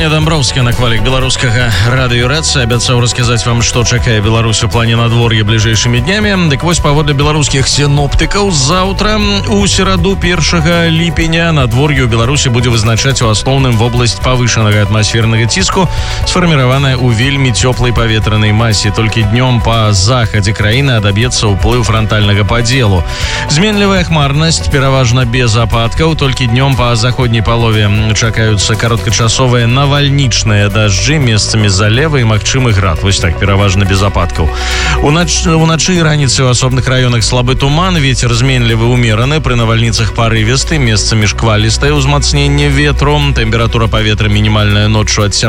Таня Дамброўская на хвалях беларускага радыёрэца абяцаў расказаць вам, што чакае Беларусь у плане надвор'я бліжэйшымі днямі. Дык вось, паводле беларускіх сіноптыкаў, заўтра у сераду 1 ліпеня надвор'е ў Беларусі будзе вызначаць у асноўным вобласць павышанага атмасфернага ціску, сфарміраваная ў вельмі цёплай паветранай масе. Толькі днём па захадзе краіны адаб'ецца ўплыў франтальнага падзелу. Зменлівая хмарнасць, пераважна без ападкаў, толькі днём па заходняй палове чакаюцца кароткачасовыя навальнічныя дажджы, месцамі залевы і магчымы град. Вось так, пераважна без ападкаў. Уначы і раніцай у асобных раёнах слабы туман, вецер зменлівы умераны, пры навальніцах парывісты, месцамі шквалістае ўзмацненне ветру, тэмпература паветра мінімальная ноччу ад